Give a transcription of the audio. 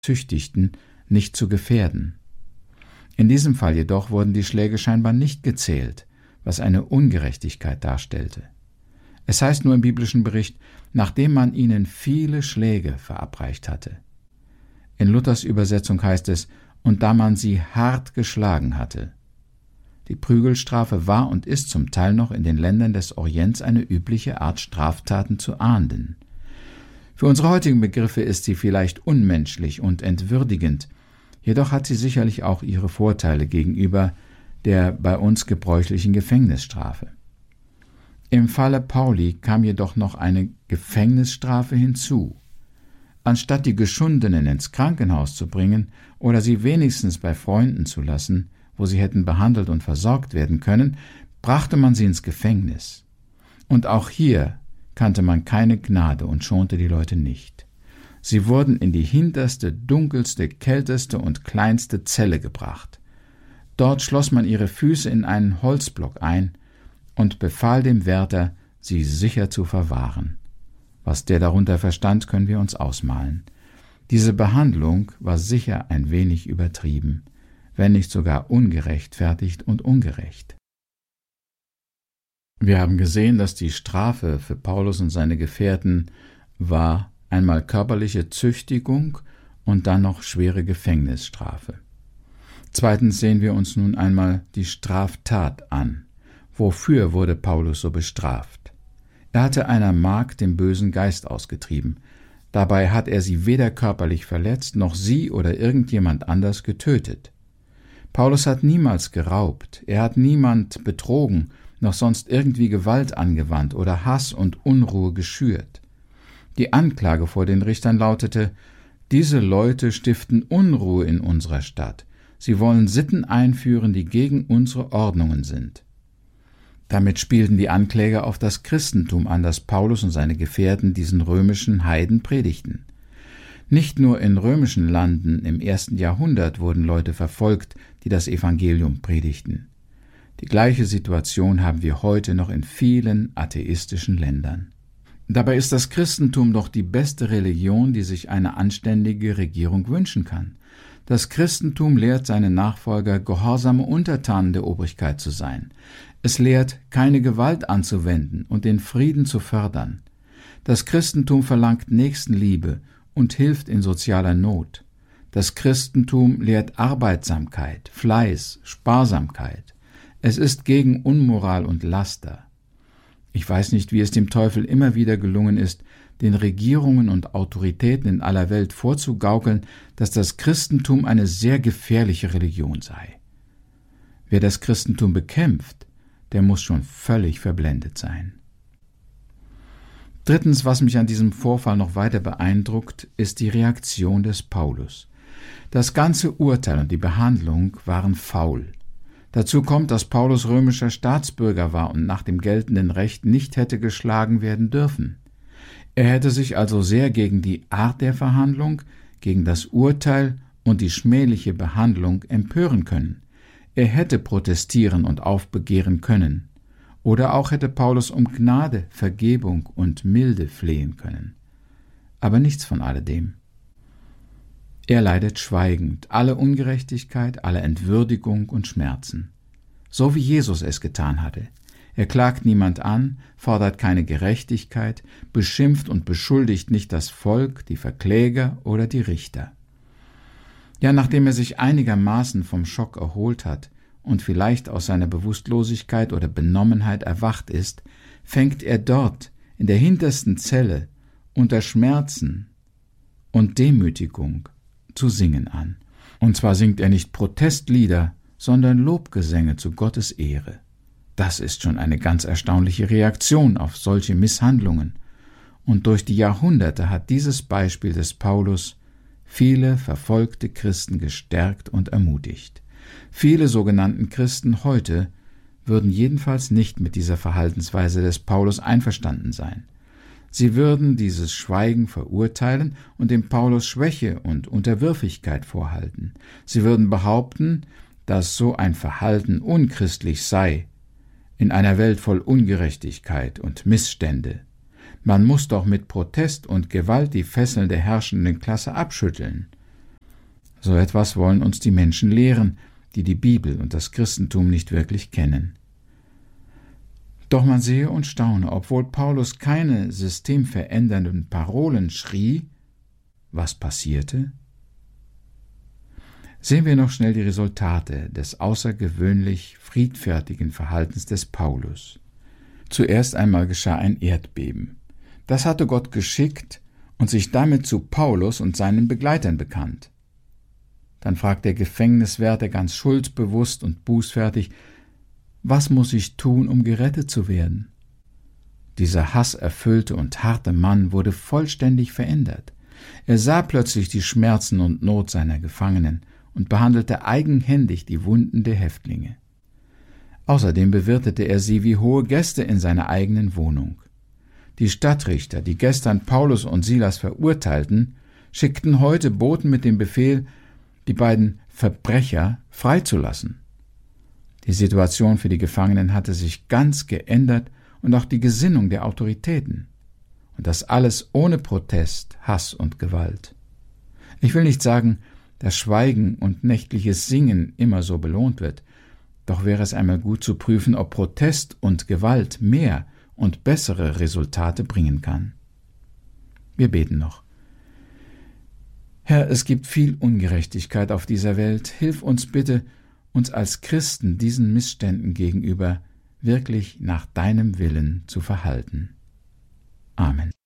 züchtigten, nicht zu gefährden. In diesem Fall jedoch wurden die Schläge scheinbar nicht gezählt, was eine Ungerechtigkeit darstellte. Es heißt nur im biblischen Bericht, nachdem man ihnen viele Schläge verabreicht hatte. In Luthers Übersetzung heißt es, und da man sie hart geschlagen hatte. Die Prügelstrafe war und ist zum Teil noch in den Ländern des Orients eine übliche Art, Straftaten zu ahnden. Für unsere heutigen Begriffe ist sie vielleicht unmenschlich und entwürdigend, jedoch hat sie sicherlich auch ihre Vorteile gegenüber der bei uns gebräuchlichen Gefängnisstrafe. Im Falle Pauli kam jedoch noch eine Gefängnisstrafe hinzu. Anstatt die Geschundenen ins Krankenhaus zu bringen oder sie wenigstens bei Freunden zu lassen, wo sie hätten behandelt und versorgt werden können, brachte man sie ins Gefängnis. Und auch hier kannte man keine Gnade und schonte die Leute nicht. Sie wurden in die hinterste, dunkelste, kälteste und kleinste Zelle gebracht. Dort schloss man ihre Füße in einen Holzblock ein und befahl dem Wärter, sie sicher zu verwahren. Was der darunter verstand, können wir uns ausmalen. Diese Behandlung war sicher ein wenig übertrieben, wenn nicht sogar ungerechtfertigt und ungerecht. Wir haben gesehen, dass die Strafe für Paulus und seine Gefährten war einmal körperliche Züchtigung und dann noch schwere Gefängnisstrafe. Zweitens sehen wir uns nun einmal die Straftat an. Wofür wurde Paulus so bestraft? Er hatte einer Magd den bösen Geist ausgetrieben. Dabei hat er sie weder körperlich verletzt, noch sie oder irgendjemand anders getötet. Paulus hat niemals geraubt, er hat niemand betrogen, noch sonst irgendwie Gewalt angewandt oder Hass und Unruhe geschürt. Die Anklage vor den Richtern lautete: Diese Leute stiften Unruhe in unserer Stadt. Sie wollen Sitten einführen, die gegen unsere Ordnungen sind. Damit spielten die Ankläger auf das Christentum an, das Paulus und seine Gefährten diesen römischen Heiden predigten. Nicht nur in römischen Landen im 1. Jahrhundert wurden Leute verfolgt, die das Evangelium predigten. Die gleiche Situation haben wir heute noch in vielen atheistischen Ländern. Dabei ist das Christentum doch die beste Religion, die sich eine anständige Regierung wünschen kann. Das Christentum lehrt seine Nachfolger, gehorsame Untertanen der Obrigkeit zu sein. Es lehrt, keine Gewalt anzuwenden und den Frieden zu fördern. Das Christentum verlangt Nächstenliebe und hilft in sozialer Not. Das Christentum lehrt Arbeitsamkeit, Fleiß, Sparsamkeit. Es ist gegen Unmoral und Laster. Ich weiß nicht, wie es dem Teufel immer wieder gelungen ist, den Regierungen und Autoritäten in aller Welt vorzugaukeln, dass das Christentum eine sehr gefährliche Religion sei. Wer das Christentum bekämpft, der muss schon völlig verblendet sein. Drittens, was mich an diesem Vorfall noch weiter beeindruckt, ist die Reaktion des Paulus. Das ganze Urteil und die Behandlung waren faul. Dazu kommt, dass Paulus römischer Staatsbürger war und nach dem geltenden Recht nicht hätte geschlagen werden dürfen. Er hätte sich also sehr gegen die Art der Verhandlung, gegen das Urteil und die schmähliche Behandlung empören können. Er hätte protestieren und aufbegehren können. Oder auch hätte Paulus um Gnade, Vergebung und Milde flehen können. Aber nichts von alledem. Er leidet schweigend alle Ungerechtigkeit, alle Entwürdigung und Schmerzen. So wie Jesus es getan hatte. Er klagt niemand an, fordert keine Gerechtigkeit, beschimpft und beschuldigt nicht das Volk, die Verkläger oder die Richter. Ja, nachdem er sich einigermaßen vom Schock erholt hat und vielleicht aus seiner Bewusstlosigkeit oder Benommenheit erwacht ist, fängt er dort, in der hintersten Zelle, unter Schmerzen und Demütigung zu singen an. Und zwar singt er nicht Protestlieder, sondern Lobgesänge zu Gottes Ehre. Das ist schon eine ganz erstaunliche Reaktion auf solche Misshandlungen. Und durch die Jahrhunderte hat dieses Beispiel des Paulus viele verfolgte Christen gestärkt und ermutigt. Viele sogenannten Christen heute würden jedenfalls nicht mit dieser Verhaltensweise des Paulus einverstanden sein. Sie würden dieses Schweigen verurteilen und dem Paulus Schwäche und Unterwürfigkeit vorhalten. Sie würden behaupten, dass so ein Verhalten unchristlich sei, in einer Welt voll Ungerechtigkeit und Missstände. Man muss doch mit Protest und Gewalt die Fesseln der herrschenden Klasse abschütteln. So etwas wollen uns die Menschen lehren, die die Bibel und das Christentum nicht wirklich kennen. Doch man sehe und staune, obwohl Paulus keine systemverändernden Parolen schrie, was passierte? Sehen wir noch schnell die Resultate des außergewöhnlich friedfertigen Verhaltens des Paulus. Zuerst einmal geschah ein Erdbeben. Das hatte Gott geschickt und sich damit zu Paulus und seinen Begleitern bekannt. Dann fragt der Gefängniswärter ganz schuldbewusst und bußfertig: Was muss ich tun, um gerettet zu werden? Dieser hasserfüllte und harte Mann wurde vollständig verändert. Er sah plötzlich die Schmerzen und Not seiner Gefangenen und behandelte eigenhändig die Wunden der Häftlinge. Außerdem bewirtete er sie wie hohe Gäste in seiner eigenen Wohnung. Die Stadtrichter, die gestern Paulus und Silas verurteilten, schickten heute Boten mit dem Befehl, die beiden Verbrecher freizulassen. Die Situation für die Gefangenen hatte sich ganz geändert und auch die Gesinnung der Autoritäten. Und das alles ohne Protest, Hass und Gewalt. Ich will nicht sagen, dass Schweigen und nächtliches Singen immer so belohnt wird, doch wäre es einmal gut zu prüfen, ob Protest und Gewalt mehr und bessere Resultate bringen kann. Wir beten noch. Herr, es gibt viel Ungerechtigkeit auf dieser Welt. Hilf uns bitte, uns als Christen diesen Missständen gegenüber wirklich nach deinem Willen zu verhalten. Amen.